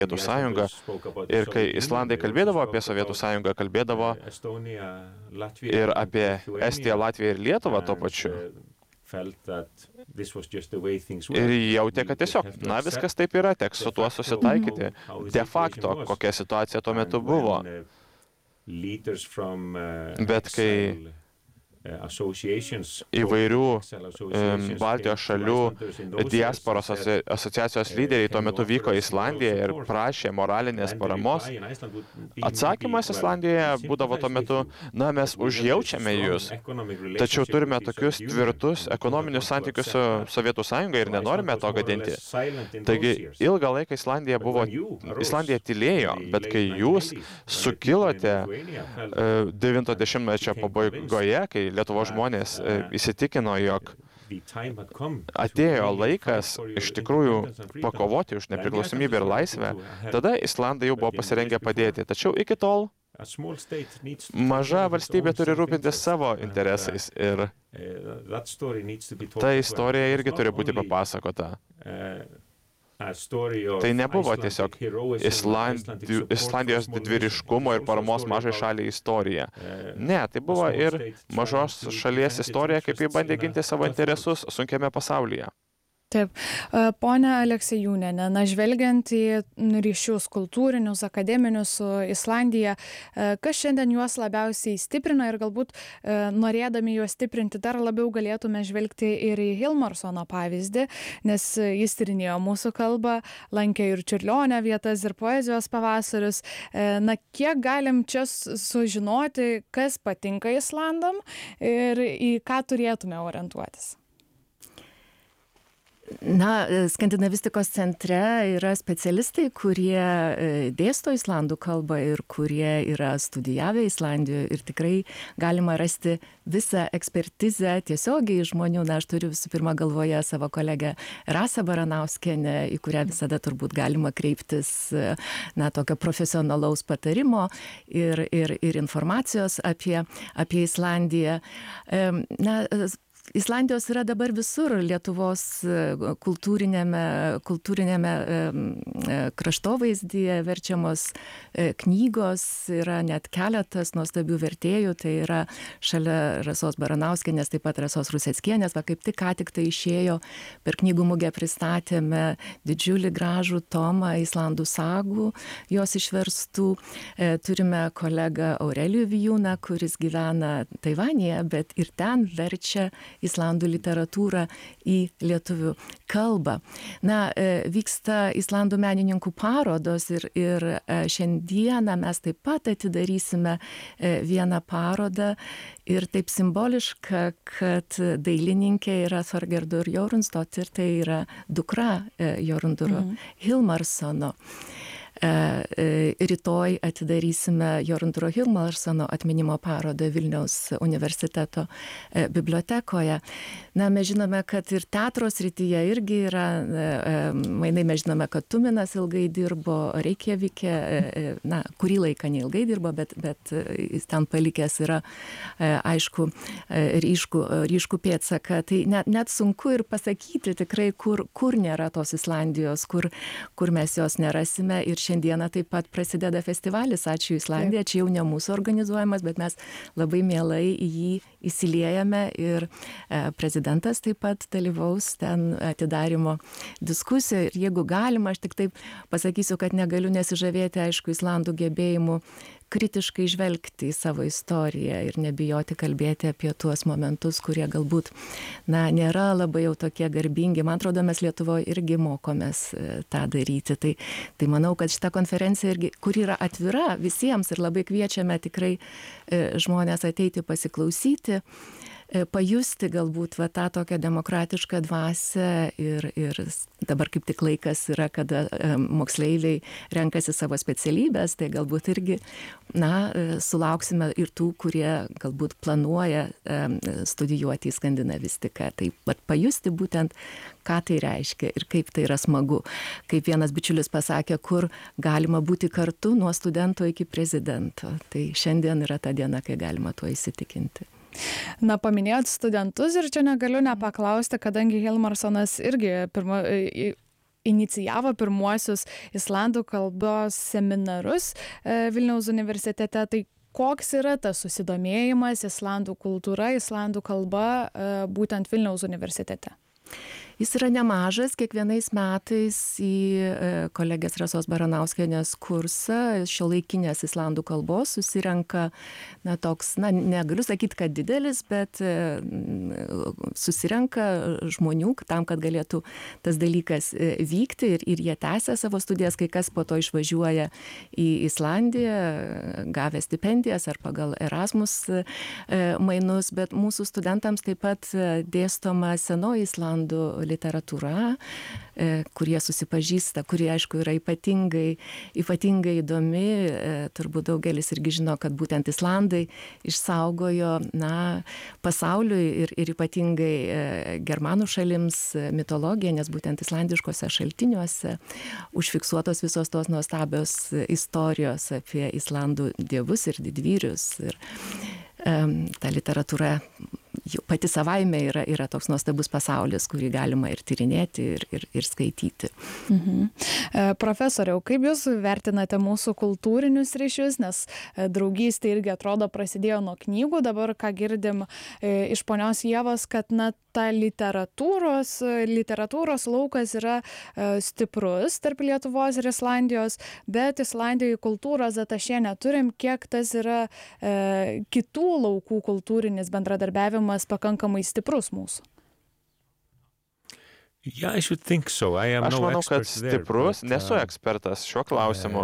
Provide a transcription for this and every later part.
Sovietų sąjungą. Ir kai islandai kalbėdavo apie Sovietų sąjungą, kalbėdavo ir apie Estiją, Latviją ir Lietuvą tuo pačiu. Ir jautė, kad tiesiog, viskas taip yra, teks su tuo susitaikyti. De facto, kokia situacija tuo metu buvo. Bet kai įvairių Baltijos šalių diasporos asociacijos lyderiai tuo metu vyko į Islandiją ir prašė moralinės paramos. Atsakymas Islandijoje būdavo tuo metu, mes užjaučiame jūs, tačiau turime tokius tvirtus ekonominius santykius su Sovietų sąjunga ir nenorime to gadinti. Taigi ilgą laiką Islandija tylėjo, bet kai jūs sukilote 90-mečio pabaigoje, kai Lietuvos žmonės įsitikino, jog atėjo laikas iš tikrųjų pakovoti už nepriklausomybę ir laisvę, tada islandai jau buvo pasirengę padėti. Tačiau iki tol maža valstybė turi rūpintis savo interesais ir ta istorija irgi turi būti papasakota. Tai nebuvo tiesiog Islandijos didvyriškumo ir paramos mažai šaliai istorija. Ne, tai buvo ir mažos šalies istorija, kaip jie bandė ginti savo interesus sunkiame pasaulyje. Taip. Pone Aleksejūniene, žvelgiant į ryšius kultūrinius, akademinius su Islandija, kas šiandien juos labiausiai stiprina ir galbūt norėdami juos stiprinti dar labiau galėtume žvelgti ir į Hilmarsono pavyzdį, nes jis tyrinėjo mūsų kalbą, lankė ir Čiurlionio vietas, ir poezijos pavasarius. Kiek galim čia sužinoti, kas patinka Islandam ir į ką turėtume orientuotis? Skandinavistikos centre yra specialistai, kurie dėsto islandų kalbą ir kurie yra studijavę Islandijoje ir tikrai galima rasti visą ekspertizę tiesiogiai žmonių. Aš turiu visų pirma galvoje savo kolegę Rasą Baranauskienę, į kurią visada turbūt galima kreiptis tokio profesionalaus patarimo ir informacijos apie Islandiją. Islandijos yra dabar visur Lietuvos kultūrinėme kraštovaizdyje verčiamos knygos, yra net keletas nuostabių vertėjų, tai yra šalia Rasos Baranauskienės, taip pat Rasos Ruseckienės, kaip tik tai išėjo per knygų mugę pristatėme didžiulį gražų tomą islandų sagų, jos išverstų. Turime kolegą Aurelijų Vijūną, kuris gyvena Taivanėje, bet ir ten verčia islandų literatūrą į lietuvių kalbą. Vyksta islandų menininkų parodos ir šiandieną mes taip pat atidarysime vieną parodą ir taip simboliška, kad dailininkė yra Þorgerður Jórunnsdóttir, tai yra dukra Jórunduro Hilmarsono. Rytoj atidarysime Jórunduro Hilmarsono atminimo parodą Vilniaus universiteto bibliotekoje. Mes žinome, kad ir teatro srityje irgi yra mainai, mes žinome, kad Tuminas ilgai dirbo Reikjavike, kurį laiką neilgai dirbo, bet jis ten palikęs yra aišku ryškų pėdsaką. Tai net sunku ir pasakyti tikrai, kur nėra tos Islandijos, kur mes jos nerasime. Ir šiandieną taip pat prasideda festivalis Ačiū Islandija, čia jau ne mūsų organizuojamas, bet mes labai mielai į jį įsiliejame ir prezidentas taip pat dalyvaus ten atidarymo diskusijoje. Ir jeigu galima, aš tik taip pasakysiu, kad negaliu nesižavėti, aišku, islandų gebėjimu kritiškai žvelgti į savo istoriją ir nebijoti kalbėti apie tuos momentus, kurie galbūt nėra labai jau tokie garbingi. Man atrodo, mes Lietuvoje irgi mokomės tą daryti. Tai manau, kad šita konferencija irgi, kur yra atvira visiems ir labai kviečiame tikrai žmonės ateiti pasiklausyti, pajusti galbūt tą tokią demokratišką dvasią ir dabar kaip tik laikas yra, kada moksleiviai renkasi savo specialybės, tai galbūt irgi sulauksime ir tų, kurie galbūt planuoja studijuoti skandinavistiką. Tai pajusti būtent, ką tai reiškia ir kaip tai yra smagu. Kaip vienas bičiulis pasakė, kur galima būti kartu nuo studento iki prezidento. Tai šiandien yra ta diena, kai galima tuo įsitikinti. Paminėjot studentus ir čia negaliu nepaklausti, kadangi Hilmarsonas irgi inicijavo pirmuosius islandų kalbos seminarus Vilniaus universitete. Tai koks yra tas susidomėjimas islandų kultūra, islandų kalba būtent Vilniaus universitete? Jis yra nemažas, kiekvienais metais į kolegės Rasos Baranauskienės kursą šiuolaikinės islandų kalbos susirenka, toks, negaliu sakyti, kad didelis, bet susirenka žmonių tam, kad galėtų tas dalykas vykti ir jie tęsia savo studijas, kai kas po to išvažiuoja į Islandiją, gavę stipendijas ar pagal Erasmus mainus, bet mūsų studentams taip pat dėstoma senoji islandų literatūra, kurie susipažįsta, kurie, aišku, yra ypatingai įdomi. Turbūt daugelis irgi žino, kad būtent islandai išsaugojo pasauliui ir ypatingai germanų šalims mitologiją, nes būtent islandiškose šaltiniuose užfiksuotos visos tos nuostabios istorijos apie islandų dievus ir didvyrius. Ir ta literatūra pati savaime yra toks nuostabus pasaulis, kurį galima ir tyrinėti, ir skaityti. Profesoriau, kaip Jūs vertinate mūsų kultūrinius ryšius, nes draugystė irgi atrodo prasidėjo nuo knygų, dabar ką girdim iš ponios Ievos, kad ta literatūros laukas yra stiprus tarp Lietuvos ir Islandijos, bet Islandijoje kultūros atašė neturim, kiek tas yra kitų laukų kultūrinis bendradarbiavimas pakankamai stiprus mūsų. Aš manau, kad stiprus, nesu ekspertas šiuo klausimu,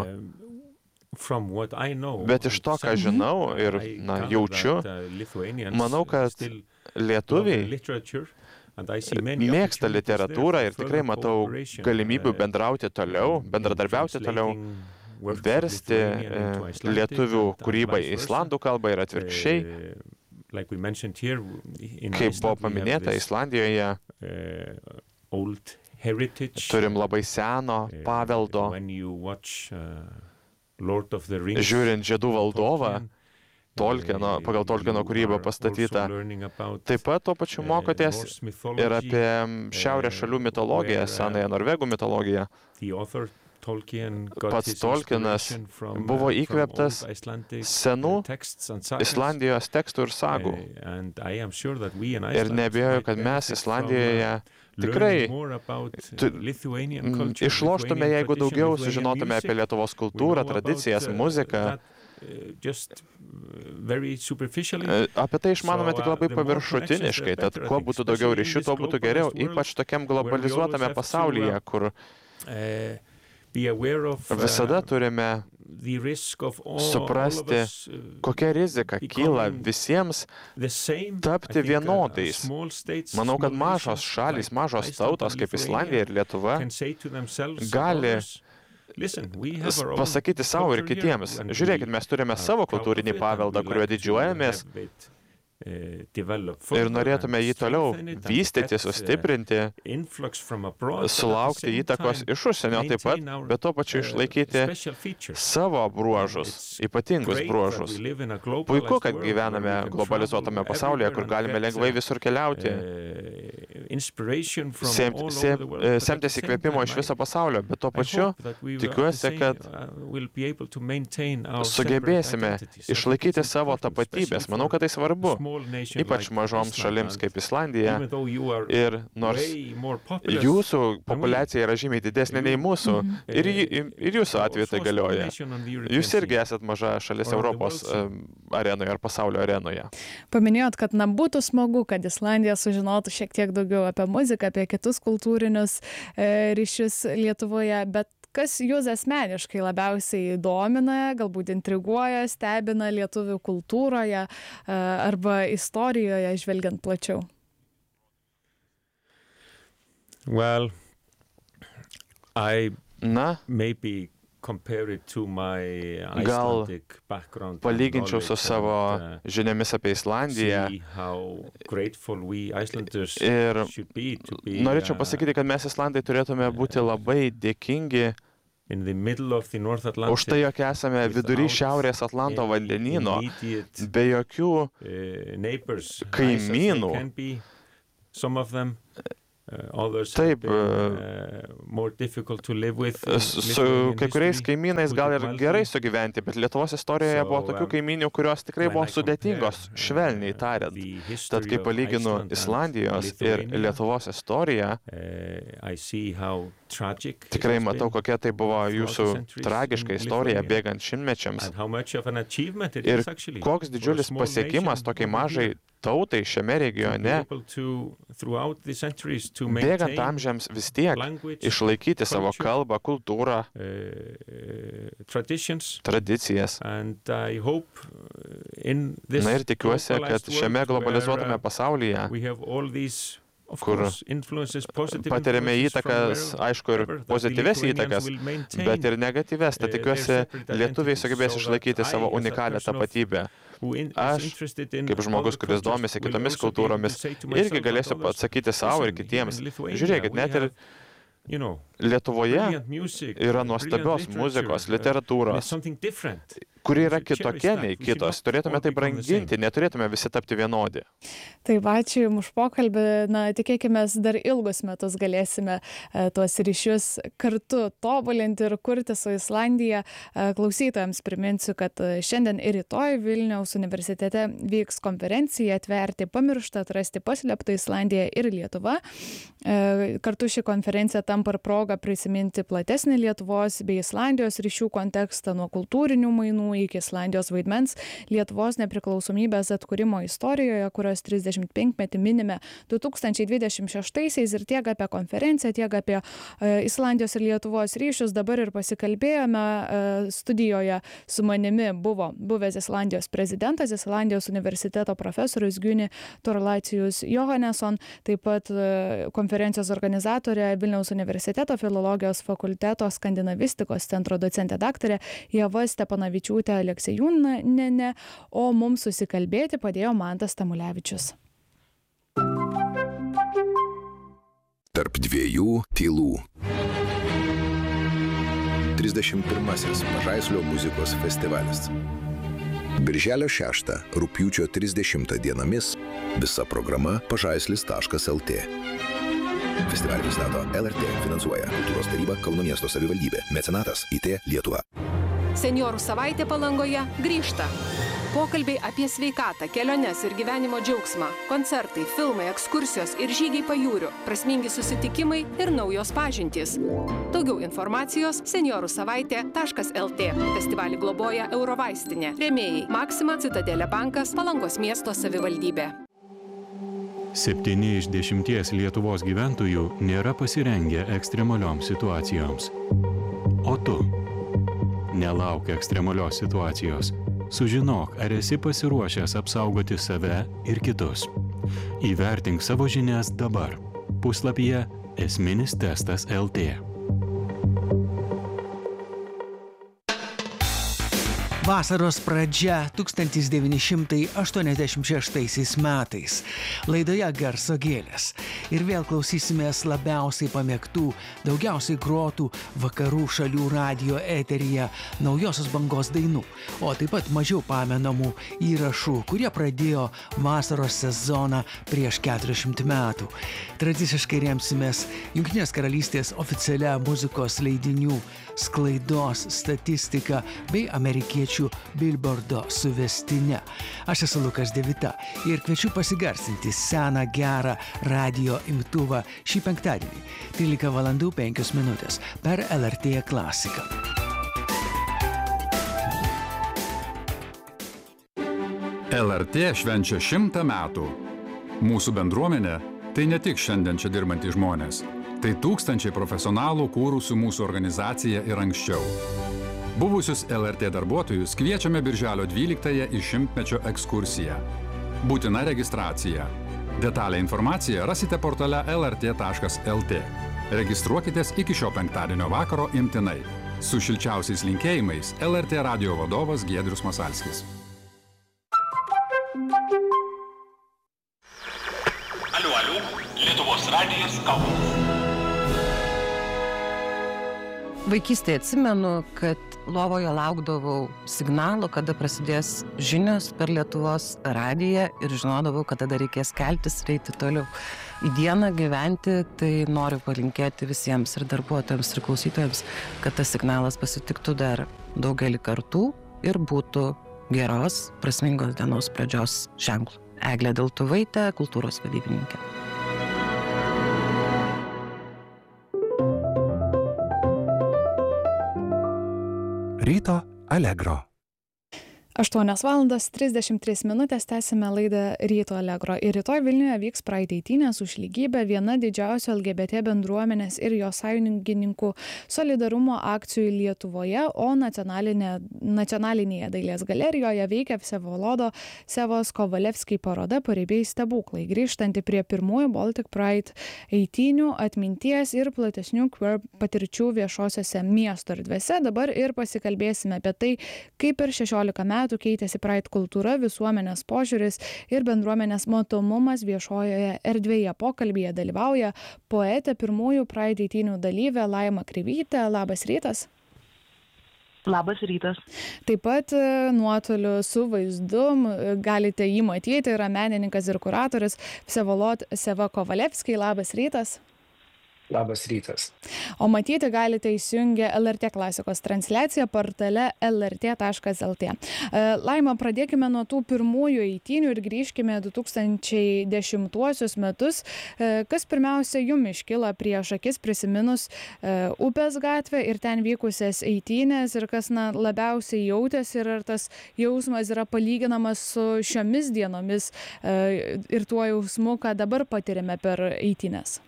bet iš to, ką žinau ir jaučiu, manau, kad lietuviai mėgsta literatūrą ir tikrai matau galimybių bendradarbiauti toliau, versti lietuvių kūrybą į islandų kalbą ir atvirkščiai. Kaip buvo paminėta, Islandijoje turim labai seno paveldo. Žiūrint Žiedų valdovą, pagal Tolkieno kūrybą pastatytą, taip pat tuo pačiu mokotės ir apie šiaurės šalių mitologiją, senąją norvegų mitologiją. Pats Tolkienas buvo įkvėptas senų Islandijos tekstų ir sagų. Ir neabejoju, kad mes Islandijoje tikrai išloštume, jeigu daugiau sužinotume apie Lietuvos kultūrą, tradicijas, muziką. Apie tai išmanome tik labai paviršutiniškai, tad kuo būtų daugiau ryšių, tuo būtų geriau, ypač tokiam globalizuotame pasaulyje, kur visada turime suprasti, kokia rizika kyla visiems tapti vienodais. Manau, kad mažos šalys, mažos tautos kaip Islandija ir Lietuva gali pasakyti savo ir kitiems. Žiūrėkit, mes turime savo kultūrinį paveldą, kuriuo didžiuojamės. Ir norėtume jį toliau vystyti, sustiprinti, sulaukti įtakos iš užsienio taip pat, bet tuo pačiu išlaikyti savo bruožus, ypatingus bruožus. Puiku, kad gyvename globalizuotame pasaulyje, kur galime lengvai visur keliauti, semtis įkvėpimo iš viso pasaulio, bet tuo pačiu tikiuosi, kad sugebėsime išlaikyti savo tapatybės. Manau, kad tai svarbu. Ypač mažoms šalims kaip Islandija. Ir nors jūsų populiacija yra žymiai didesnė nei mūsų, ir jūsų atveju tai galioja. Jūs irgi esat maža šalis Europos arenoje ar pasaulio arenoje. Paminėjot, kad būtų smagu, kad Islandija sužinotų šiek tiek daugiau apie muziką, apie kitus kultūrinius ryšius Lietuvoje, bet kas jūs asmeniškai labiausiai domina, galbūt intriguoja, stebina lietuvių kultūroje arba istorijoje, žvelgiant plačiau? Gal palyginčiau su savo žiniomis apie Islandiją ir norėčiau pasakyti, kad mes Islandai turėtume būti labai dėkingi už tai, jog esame vidury Šiaurės Atlanto vandenyno, be jokių kaimynų. Taip, su kai kuriais kaimynais gal ir gerai sugyventi, bet Lietuvos istorijoje buvo tokių kaimynių, kurios tikrai buvo sudėtingos, švelniai tariant. Tad kai palyginu Islandijos ir Lietuvos istoriją, tikrai matau, kokia tai buvo jūsų tragiška istorija bėgant šimtmečiams ir koks didžiulis pasiekimas tokiai mažai tautai šiame regione, bėgant amžiams vis tiek išlaikyti savo kalbą, kultūrą, tradicijas. Na ir tikiuosi, kad šiame globalizuotame pasaulyje, kur patiriame įtakas, aišku, ir pozityves įtakas, bet ir negatyves, tad tikiuosi, lietuviai sugebės išlaikyti savo unikalią tapatybę. Aš, kaip žmogus, kuris domisi kitomis kultūromis, irgi galėsiu atsakyti savo ir kitiems. Žiūrėkit, net ir Lietuvoje yra nuostabios muzikos, literatūros, kuri yra kitokia nei kitos. Turėtume tai branginti, neturėtume visi tapti vienodi. Taip, ačiū Jums už pokalbį. Na, tikėkime, dar ilgus metus galėsime tuos ryšius kartu tobulinti ir kurti su Islandija. Klausytojams priminsiu, kad šiandien ir rytoj Vilniaus universitete vyks konferencija Atverti pamirštą, atrasti paslėptą Islandiją ir Lietuvą. Kartu ši konferencija tampa ir proga prisiminti platesnį Lietuvos bei Islandijos ryšių kontekstą nuo kultūrinių mainų iki Islandijos vaidmens Lietuvos nepriklausomybės atkūrimo istorijoje, kurios 35-metį minime 2026-aisiais, ir tiek apie konferenciją, tiek apie Islandijos ir Lietuvos ryšius dabar ir pasikalbėjome. Studijoje su manimi buvo buvęs Islandijos prezidentas, Islandijos universiteto profesorius Guðni Thorlacius Jóhannesson, taip pat konferencijos organizatorė Vilniaus universiteto filologijos fakulteto skandinavistikos centro docentė daktarė Ieva Stepanavičiūtė Aleksejūnienė, o mums susikalbėti padėjo Mantas Tamulevičius. Tarp dviejų tylų. 31-asis Pažaislio muzikos festivalis. Birželio 6, rugpjūčio 30 dienomis visa programa pažaislis.lt. Festivalį pristato LRT, finansuoja Kultūros taryba, Kauno miesto savivaldybė, mecenatas IT Lietuva. Senjorų savaitė Palangoje grįžta. Pokalbiai apie sveikatą, keliones ir gyvenimo džiaugsmą, koncertai, filmai, ekskursijos ir žygiai pajūriu, prasmingi susitikimai ir naujos pažintys. Daugiau informacijos senjorusavaitė.lt. Festivalį globoja Eurovaistinė. Rėmėjai Maxima, Citadelė bankas, Palangos miesto savivaldybė. 7 iš 10 Lietuvos gyventojų nėra pasirengę ekstremalioms situacijoms. O tu? Nelauk ekstremalios situacijos. Sužinok, ar esi pasiruošęs apsaugoti save ir kitus. Įvertink savo žinias dabar. Puslapyje Esminis testas LT. Vasaros pradžia 1986 metais. Laidoje Garso gėlės. Ir vėl klausysimės labiausiai pamėgtų, daugiausiai grotų vakarų šalių radijo eteryje naujosios bangos dainų, o taip pat mažiau pamenamų įrašų, kurie pradėjo vasaros sezoną prieš 40 metų. Tradiciškai remsimės Jungtinės karalystės oficialia muzikos leidinių sklaidos statistika bei amerikiečių Billboardo suvestine. Aš esu Lukas Devita ir kviečiu pasigarsinti seną gerą radijo imtuvą šį penktadienį 13:05 per LRT klasiką. LRT švenčia 100 metų. Mūsų bendruomenė tai ne tik šiandien čia dirbantys žmonės. Tai tūkstančiai profesionalų kūrusių mūsų organizaciją ir anksčiau. Buvusius LRT darbuotojus kviečiame birželio 12 į 100-mečio ekskursiją. Būtina registracija. Detalę informaciją rasite portale lrt.lt. Registruokitės iki šio penktadienio vakaro imtinai. Su šilčiausiais linkėjimais LRT radijo vadovas Giedrius Masalskis. Aliu, Lietuvos radijas Kaunas. Vaikystėje atsimenu, kad lovoje laukdavau signalo, kada prasidės žinios per Lietuvos radiją ir žinodavau, kad tada reikės keltis ir eiti toliau į dieną gyventi. Tai noriu palinkėti visiems ir darbuotojams ir klausytojams, kad tas signalas pasitiktų dar daugelį kartų ir būtų geros, prasmingos dienos pradžios ženklų. Eglė Deltuvaitė, kultūros vadybininkė. Ryto Allegro. 8:33 tęsime laidą Ryto Allegro. Ir rytoj Vilniuje vyks Pride eitynės už lygybę, viena didžiausių LGBT bendruomenės ir jo sąjungininkų solidarumo akcijų Lietuvoje, o nacionalinėje dailės galerijoje veikia Vsevolado Sevos Kovalevskiai paroda Paribiai stebuklai, grįžtanti prie pirmųjų Baltic Pride eitynių, atminties ir platesnių queer patirčių viešosiose miesto erdvėse. Dabar ir pasikalbėsime apie tai, kaip per 16 metų keitėsi Pride kultūra, visuomenės požiūris ir bendruomenės matomumas viešojoje erdvėje. Pokalbyje dalyvauja poetė, pirmųjų Pride eitynių dalyvė Laima Kreivytė. Labas rytas. Labas rytas. Taip pat nuotoliu su vaizdu galite jį matyti, yra menininkas ir kuratorius Vsevolod Seva Kovalevskiai. Labas rytas. Labas rytas. O matyti galite įsijungę LRT klasikos transliaciją portale lrt.lt. Laima, pradėkime nuo tų pirmųjų eitynių ir grįžkime 2010 metus. Kas pirmiausia jums iškilo prieš akis prisiminus Upės gatvę ir ten vykusias eitynės ir kas labiausiai jautėsi ir ar tas jausmas yra palyginamas su šiomis dienomis ir tuo jausmu, ką dabar patiriame per eitynės?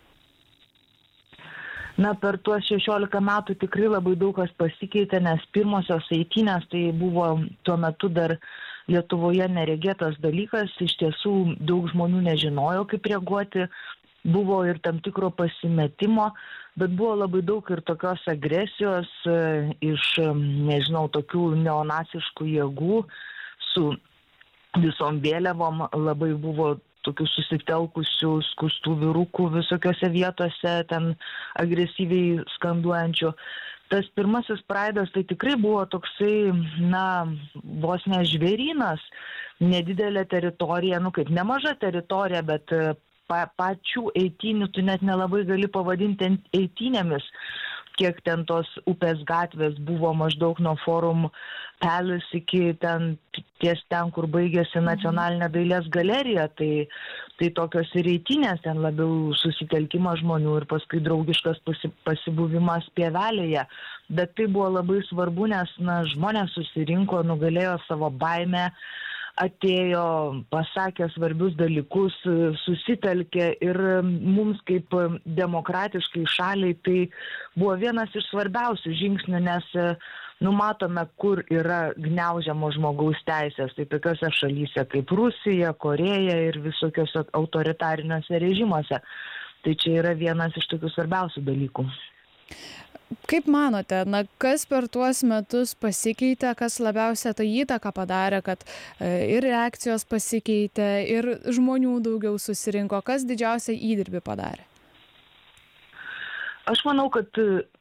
Per tuos 16 metų tikrai labai daug kas pasikeitė, nes pirmosios eitynės tai buvo tuo metu dar Lietuvoje neregėtas dalykas. Iš tiesų daug žmonių nežinojo, kaip reaguoti. Buvo ir tam tikro pasimetimo, bet buvo labai daug ir tokios agresijos iš, tokių neonaciškų jėgų su visom vėliavom. Labai buvo tokių susitelkusių, skustų vyrukų visokiose vietose, ten agresyviai skanduojančių. Tas pirmasis Pride'as tai tikrai buvo toksai, vos ne žvėrynas, nedidelė teritorija, kaip nemaža teritorija, bet pačių eitynių tu net nelabai gali pavadinti eitynėmis, kiek ten tos Upės gatvės buvo maždaug nuo Forum Palace iki ten, kur baigėsi Nacionalinė dailės galerija, tai tokios ir eitynės, ten labiau susitelkimas žmonių ir paskui draugiškas pasibuvimas pievelėje. Bet tai buvo labai svarbu, nes žmonės susirinko, nugalėjo savo baimę, atėjo, pasakė svarbius dalykus, susitelkė ir mums kaip demokratiškai šaliai tai buvo vienas iš svarbiausių žingsnių, nes matome, kur yra gniaužiamos žmogaus teisės, tai tokiose šalyse kaip Rusija, Koreja ir visokiose autoritariniuose režimuose. Tai čia yra vienas iš tokių svarbiausių dalykų. Kaip manote, kas per tuos metus pasikeitė, kas labiausia tą įtaką padarė, kad ir reakcijos pasikeitė, ir žmonių daugiau susirinko, kas didžiausią įdirbį padarė? Aš manau, kad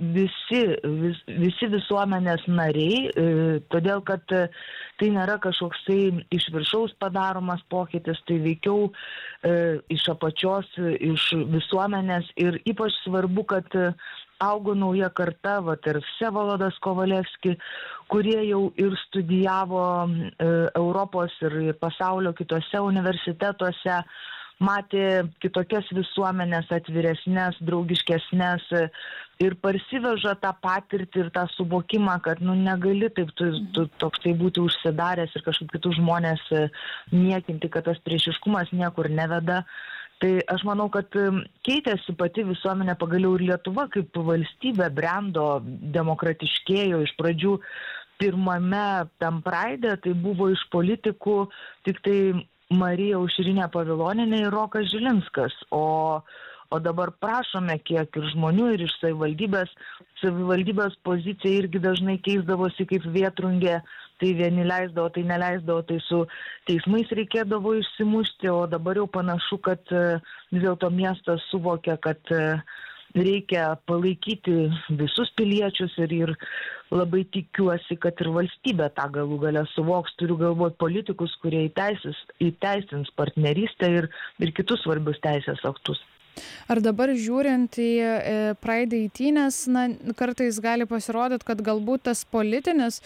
visi visuomenės nariai, todėl kad tai nėra kažkoksai iš viršaus padaromas pokytis, tai veikiau iš apačios, iš visuomenės ir ypač svarbu, kad augo nauja karta, ir Vsevolodas Kovalevskiai, kurie jau ir studijavo Europos ir pasaulio kitose universitetuose, matė kitokias visuomenės, atviresnės, draugiškesnės ir parsiveža tą patirtį ir tą suvokimą, kad negali taip toksai būti užsidaręs ir kažkaip kitus žmonės niekinti, kad tas priešiškumas niekur neveda. Tai aš manau, kad keitėsi pati visuomenė, pagaliau ir Lietuva kaip valstybė brendo, demokratiškėjo. Iš pradžių pirmame tam Pride'e tai buvo iš politikų tik tai Marija Aušrinė Pavilonienė ir Rokas Žilinskas, o dabar prašome kiek ir žmonių, ir iš savivaldybės. Savivaldybės pozicija irgi dažnai keisdavosi kaip vėtrungė, tai vieni leisdavo, tai neleisdavo, tai su teismais reikėdavo išsimušti, o dabar jau panašu, kad vis dėlto miestas suvokia, kad reikia palaikyti visus piliečius ir labai tikiuosi, kad ir valstybė tą galų galę suvoks, turiu galvoti politikus, kurie įteisins partnerystę ir kitus svarbius teisės aktus. Ar dabar žiūrint į Pride eitynės, kartais gali pasirodyti, kad galbūt tas politinis